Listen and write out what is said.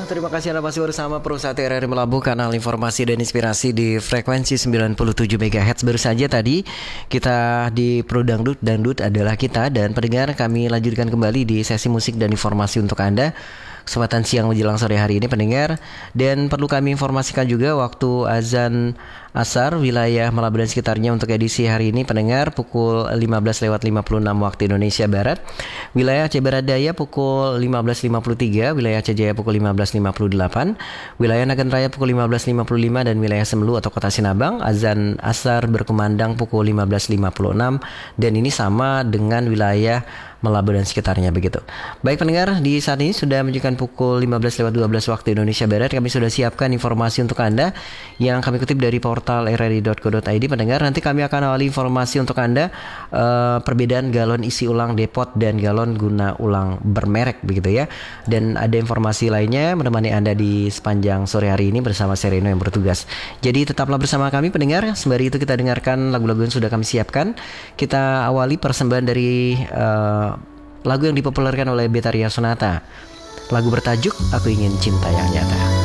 terima kasih Anda masih bersama Perusahaan RRI Melabuh, kanal informasi dan inspirasi di frekuensi 97 MHz. Baru saja tadi kita di Pro Dangdut adalah kita, dan pendengar kami lanjutkan kembali di sesi musik dan informasi untuk Anda. Kesempatan siang menjelang sore hari ini pendengar, dan perlu kami informasikan juga waktu azan asar wilayah Melabuh dan sekitarnya untuk edisi hari ini pendengar pukul 15:56 waktu Indonesia Barat, wilayah Aceh Barat Daya pukul 15:53, wilayah Aceh Jaya pukul 15:58, wilayah Nagan Raya pukul 15:55, dan wilayah Semelu atau Kota Sinabang azan asar berkumandang pukul 15:56, dan ini sama dengan wilayah Melabuh dan sekitarnya begitu. Baik pendengar, di saat ini sudah menunjukkan pukul 15:12 waktu Indonesia Barat. Kami sudah siapkan informasi untuk Anda yang kami kutip dari portal rri.co.id. Pendengar, nanti kami akan awali informasi untuk Anda perbedaan galon isi ulang depot dan galon guna ulang bermerek begitu ya. Dan ada informasi lainnya menemani Anda di sepanjang sore hari ini bersama Sereno yang bertugas. Jadi tetaplah bersama kami pendengar. Sembari itu kita dengarkan lagu-lagu yang sudah kami siapkan. Kita awali persembahan dari lagu yang dipopulerkan oleh Betharia Sonata. Lagu bertajuk Aku Ingin Cinta Yang Nyata.